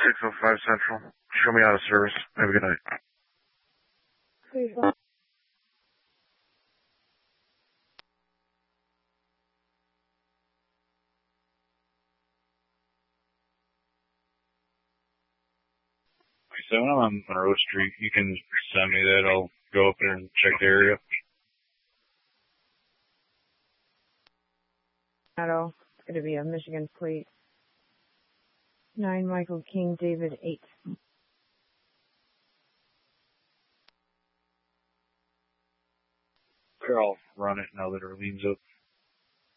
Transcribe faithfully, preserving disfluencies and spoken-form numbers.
six oh five Central. Show me out of service. Have a good night. Please. Well, So when I'm on Monroe Street, you can send me that. I'll go up there and check the area. Shadow. It's going to be a Michigan plate. Nine Michael King, David eight. Here, I'll run it now that Arlene's up.